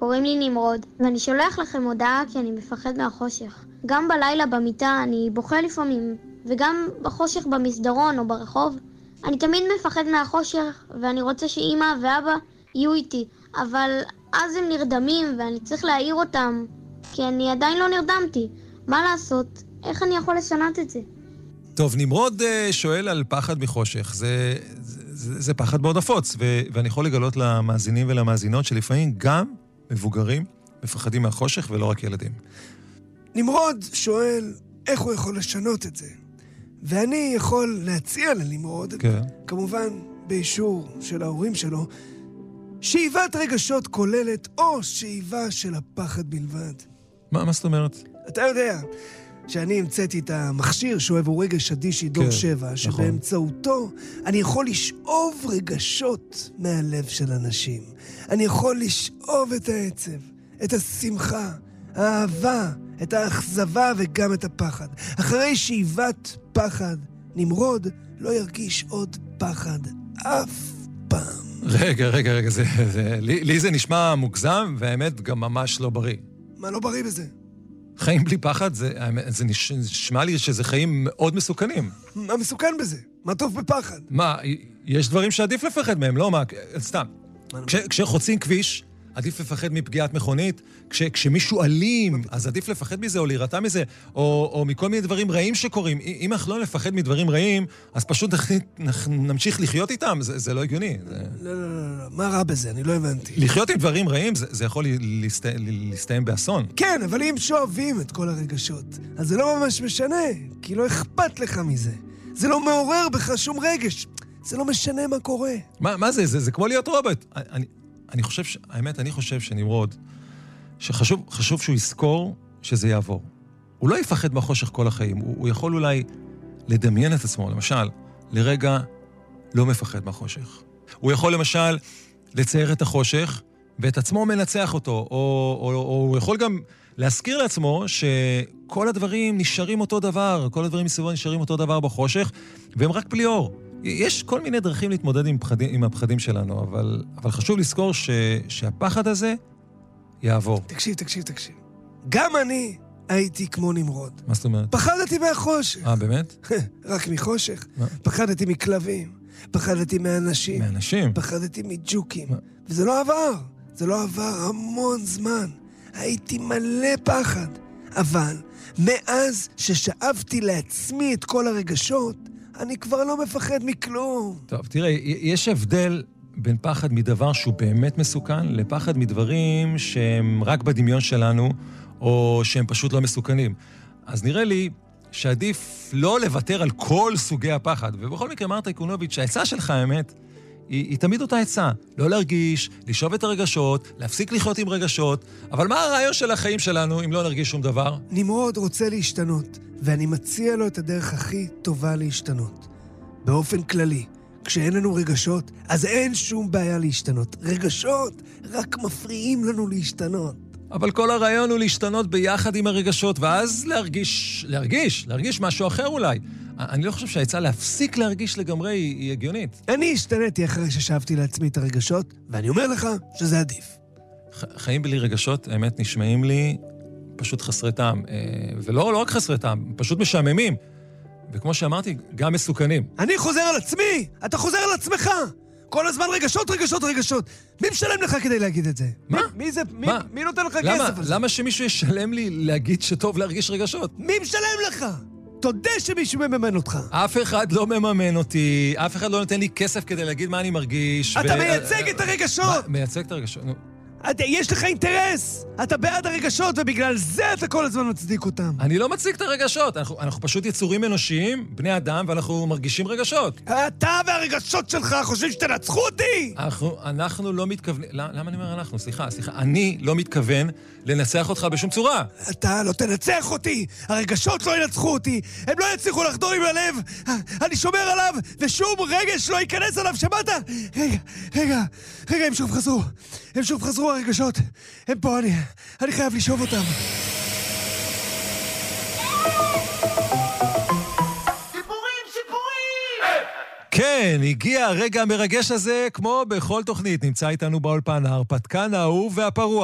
קוראים לי נמרוד, ואני שולח לכם הודעה כי אני מפחד מהחושך. גם בלילה במיטה אני בוכה לפעמים, וגם בחושך במסדרון או ברחוב. אני תמיד מפחד מהחושך, ואני רוצה שאמא ואבא יהיו איתי, אבל אז הם נרדמים ואני צריך להעיר אותם, כי אני עדיין לא נרדמתי. מה לעשות? איך אני יכול לשנות את זה? טוב, נמרוד שואל על פחד מחושך. זה פחד מאוד נפוץ, ואני יכול לגלות למאזינים ולמאזינות שלפעמים גם מבוגרים מפחדים מהחושך ולא רק ילדים. נמרוד שואל איך הוא יכול לשנות את זה. ואני יכול להציע לנמרוד, כן. כמובן באישור של ההורים שלו, שאיבת רגשות כוללת או שאיבה של הפחד בלבד. מה זאת אומרת? אתה יודע שאני המצאתי את המכשיר שאוהב הוא רגש אדישי דור 7, שבאמצעותו אני יכול לשאוב רגשות מהלב של אנשים. אני יכול לשאוב את העצב, את השמחה, האהבה, את האכזבה וגם את הפחד. אחרי שאיבת פחד, נמרוד לא ירגיש עוד פחד אף פעם. רגע, לי זה נשמע מוגזם, והאמת גם ממש לא בריא. מה לא בריא בזה? חיים בלי פחד, זה נשמע לי שזה חיים מאוד מסוכנים. מה מסוכן בזה? מה טוב בפחד? מה, יש דברים שעדיף לפחד מהם, לא? מה, סתם. כשחוצים כביש, עדיף לפחד מפגיעת מכונית. כשמישהו אלים, אז עדיף לפחד מזה או להירתע מזה, או מכל מיני דברים רעים שקורים. אם אנחנו לא נפחד מדברים רעים, אז פשוט נמשיך לחיות איתם. זה לא הגיוני. לא. מה רע בזה? אני לא הבנתי. לחיות עם דברים רעים, זה יכול להסתיים באסון. כן, אבל אם שואבים את כל הרגשות, אז זה לא ממש משנה, כי לא אכפת לך מזה. זה לא מעורר בך שום רגש. זה לא משנה מה קורה. מה זה? זה כמו להיות רובוט. אני חושב שנמרוד, שחשוב שהוא יזכור שזה יעבור. הוא לא יפחד מהחושך כל החיים. הוא יכול אולי לדמיין את עצמו, למשל, לרגע לא מפחד מהחושך. הוא יכול למשל לצייר את החושך, ואת עצמו מנצח אותו, או הוא יכול גם להזכיר לעצמו שכל הדברים נשארים אותו דבר, כל הדברים מסביבו נשארים אותו דבר בחושך, והם רק בלי אור. יש כל מיני דרכים להתמודד עם הפחדים שלנו, אבל חשוב לזכור שהפחד הזה יעבור. תקשיב. גם אני הייתי כמו נמרוד. מה זאת אומרת? פחדתי מהחושך. באמת? רק מחושך. פחדתי מכלבים. פחדתי מאנשים. מאנשים? פחדתי מג'וקים. וזה לא עבר. זה לא עבר המון זמן. הייתי מלא פחד. אבל מאז ששאבתי לעצמי את כל הרגשות, אני כבר לא מפחד מכלום. טוב, תראה, יש הבדל בין פחד מדבר שהוא באמת מסוכן, לפחד מדברים שהם רק בדמיון שלנו, או שהם פשוט לא מסוכנים. אז נראה לי שעדיף לא לוותר על כל סוגי הפחד. ובכל מקרה, מרתה איקונוביץ', שהעצה שלך, האמת, היא תמיד אותה עצה. לא להרגיש, לשאוב את הרגשות, להפסיק לחיות עם רגשות. אבל מה הרעיון של החיים שלנו אם לא נרגיש שום דבר? נמרוד רוצה להשתנות, ואני מציע לו את הדרך הכי טובה להשתנות. באופן כללי, כשאין לנו רגשות, אז אין שום בעיה להשתנות. רגשות רק מפריעים לנו להשתנות. אבל כל הרעיון הוא להשתנות ביחד עם הרגשות, ואז להרגיש משהו אחר אולי. אני לא חושב שהעצה להפסיק להרגיש לגמרי היא הגיונית. אני השתניתי אחרי ששאבתי לעצמי את הרגשות, ואני אומר לך שזה עדיף. חיים בלי רגשות, האמת, נשמעים לי פשוט חסרי טעם. ולא רק חסרי טעם, פשוט משעממים. וכמו שאמרתי, גם מסוכנים. אני חוזר על עצמי! אתה חוזר על עצמך! כל הזמן רגשות. מי משלם לך כדי להגיד את זה? מה? מי נותן לך כסף הזה? למה שמישהו ישלם לי להגיד שטוב להרגיש רגשות? מי משלם לך? תודה שמישהו מממן אותך. אף אחד לא מממן אותי, אף אחד לא נותן לי כסף כדי להגיד מה אני מרגיש. אתה מייצג את הרגשות! מייצג את הרגשות, נו. יש לך אינטרס! אתה בעד הרגשות, ובגלל זה אתה כל הזמן מצדיק אותם. אני לא מצדיק את הרגשות, אנחנו פשוט יצורים אנושיים, בני אדם, ואנחנו מרגישים רגשות. אתה והרגשות שלך חושבים שתנצחו אותי! אנחנו לא מתכוונים... למה אני אומר אנחנו? סליחה. אני לא מתכוון לנצח אותך בשום צורה. אתה לא תנצח אותי! הרגשות לא ינצחו אותי! הם לא יצליחו לחדור עם הלב! אני שומר עליו, ושום רגש לא ייכנס עליו, שמעת? רגע, הם שוב חזרו הרגשות. הם פה, אני חייב לשאוב אותם. כן, הגיע הרגע המרגש הזה, כמו בכל תוכנית. נמצא איתנו באולפן ההרפתקן האהוב והפרוע.